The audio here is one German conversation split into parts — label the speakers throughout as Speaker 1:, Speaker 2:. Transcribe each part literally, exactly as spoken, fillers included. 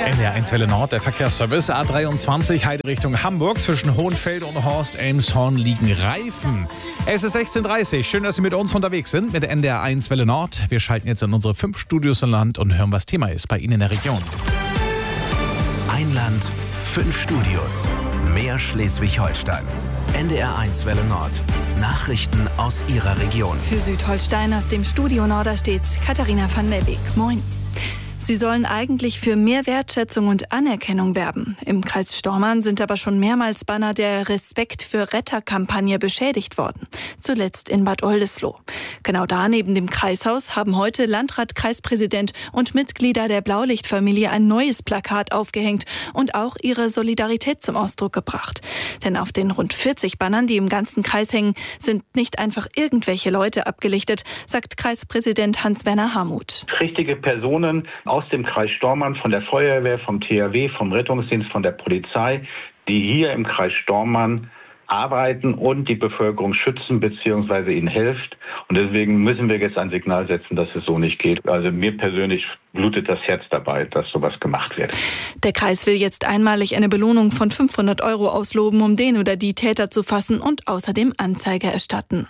Speaker 1: N D R eins Welle Nord, der Verkehrsservice A dreiundzwanzig, Heide Richtung Hamburg. Zwischen Hohenfelde und Horst-Elmshorn liegen Reifen. Es ist sechzehn Uhr dreißig. Schön, dass Sie mit uns unterwegs sind mit der N D R eins Welle Nord. Wir schalten jetzt in unsere fünf Studios im Land und hören, was Thema ist bei Ihnen in der Region.
Speaker 2: Ein Land, fünf Studios. Mehr Schleswig-Holstein. N D R eins Welle Nord. Nachrichten aus Ihrer Region.
Speaker 3: Für Südholstein aus dem Studio Norderstedt Katharina van der Beek. Moin. Sie sollen eigentlich für mehr Wertschätzung und Anerkennung werben. Im Kreis Stormarn sind aber schon mehrmals Banner der Respekt für Retter-Kampagne beschädigt worden. Zuletzt in Bad Oldesloe. Genau da neben dem Kreishaus haben heute Landrat, Kreispräsident und Mitglieder der Blaulichtfamilie ein neues Plakat aufgehängt und auch ihre Solidarität zum Ausdruck gebracht. Denn auf den rund vierzig Bannern, die im ganzen Kreis hängen, sind nicht einfach irgendwelche Leute abgelichtet, sagt Kreispräsident Hans-Werner Hamuth.
Speaker 4: Richtige Personen aus dem Kreis Stormarn, von der Feuerwehr, vom T H W, vom Rettungsdienst, von der Polizei, die hier im Kreis Stormarn arbeiten und die Bevölkerung schützen bzw. ihnen hilft. Und deswegen müssen wir jetzt ein Signal setzen, dass es so nicht geht. Also mir persönlich blutet das Herz dabei, dass sowas gemacht wird.
Speaker 3: Der Kreis will jetzt einmalig eine Belohnung von fünfhundert Euro ausloben, um den oder die Täter zu fassen und außerdem Anzeige erstatten.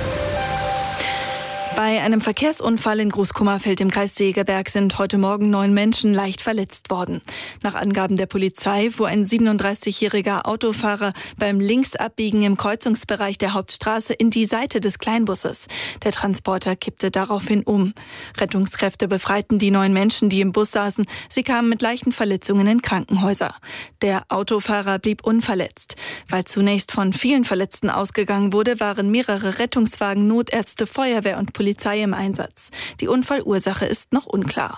Speaker 3: Bei einem Verkehrsunfall in Großkummerfeld im Kreis Segeberg sind heute Morgen neun Menschen leicht verletzt worden. Nach Angaben der Polizei fuhr ein siebenunddreißigjähriger Autofahrer beim Linksabbiegen im Kreuzungsbereich der Hauptstraße in die Seite des Kleinbusses. Der Transporter kippte daraufhin um. Rettungskräfte befreiten die neun Menschen, die im Bus saßen. Sie kamen mit leichten Verletzungen in Krankenhäuser. Der Autofahrer blieb unverletzt. Weil zunächst von vielen Verletzten ausgegangen wurde, waren mehrere Rettungswagen, Notärzte, Feuerwehr und Polizei Polizei im Einsatz. Die Unfallursache ist noch unklar.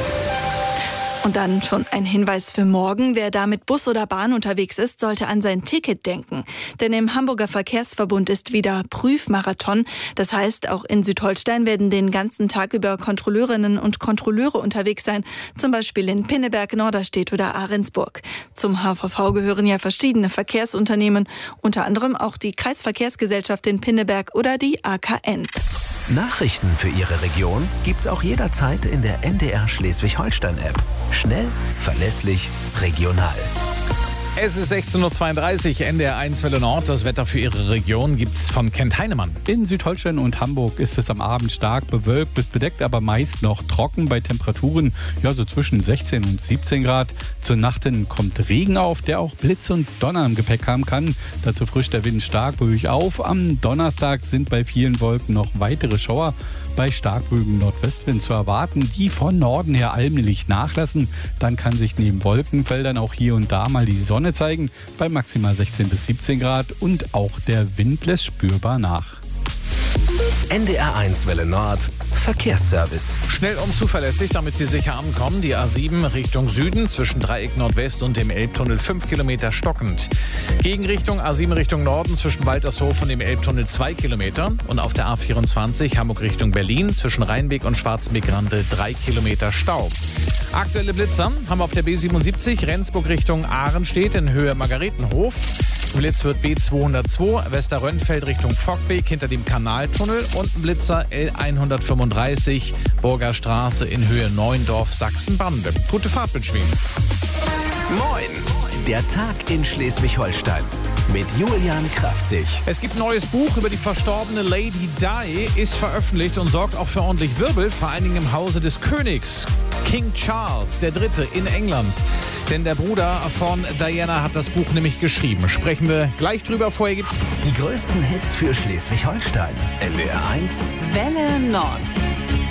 Speaker 3: Und dann schon ein Hinweis für morgen. Wer da mit Bus oder Bahn unterwegs ist, sollte an sein Ticket denken. Denn im Hamburger Verkehrsverbund ist wieder Prüfmarathon. Das heißt, auch in Südholstein werden den ganzen Tag über Kontrolleurinnen und Kontrolleure unterwegs sein. Zum Beispiel in Pinneberg, Norderstedt oder Ahrensburg. Zum H V V gehören ja verschiedene Verkehrsunternehmen. Unter anderem auch die Kreisverkehrsgesellschaft in Pinneberg oder die A K N.
Speaker 2: Nachrichten für Ihre Region gibt's auch jederzeit in der N D R Schleswig-Holstein-App. Schnell, verlässlich, regional.
Speaker 1: Es ist sechzehn Uhr zweiunddreißig, N D R eins Welle Nord. Das Wetter für Ihre Region gibt's von Kent Heinemann.
Speaker 5: In Südholstein und Hamburg ist es am Abend stark bewölkt bis bedeckt, aber meist noch trocken bei Temperaturen ja so zwischen sechzehn und siebzehn Grad. Zur Nacht hin kommt Regen auf, der auch Blitz und Donner im Gepäck haben kann. Dazu frischt der Wind stark böig auf. Am Donnerstag sind bei vielen Wolken noch weitere Schauer bei starkböigem Nordwestwind zu erwarten, die von Norden her allmählich nachlassen. Dann kann sich neben Wolkenfeldern auch hier und da mal die Sonne zeigen, bei maximal sechzehn bis siebzehn Grad, und auch der Wind lässt spürbar nach.
Speaker 2: N D R eins Welle Nord, Verkehrsservice.
Speaker 1: Schnell und zuverlässig, damit Sie sicher ankommen. Die A sieben Richtung Süden zwischen Dreieck Nordwest und dem Elbtunnel fünf Kilometer stockend. Gegenrichtung A sieben Richtung Norden zwischen Waltershof und dem Elbtunnel zwei Kilometer. Und auf der A vierundzwanzig Hamburg Richtung Berlin zwischen Rheinweg und Schwarzenbeck-Rande drei Kilometer Stau. Aktuelle Blitzer haben wir auf der B siebenundsiebzig Rendsburg Richtung Ahrenstedt in Höhe Margaretenhof. Blitz wird B zweihundertzwei Westerrönfeld Richtung Fockbeek hinter dem Kanaltunnel und Blitzer L hundertfünfunddreißig Burger Straße in Höhe Neuendorf, Sachsen-Bande. Gute Fahrt mit Schweden.
Speaker 2: Moin! Der Tag in Schleswig-Holstein mit Julian Kraftzig.
Speaker 1: Es gibt ein neues Buch über die verstorbene Lady Di, ist veröffentlicht und sorgt auch für ordentlich Wirbel, vor allen Dingen im Hause des Königs. King Charles der Dritte in England. Denn der Bruder von Diana hat das Buch nämlich geschrieben. Sprechen wir gleich drüber. Vorher gibt's
Speaker 2: die größten Hits für Schleswig-Holstein. N D R eins
Speaker 3: Welle Nord.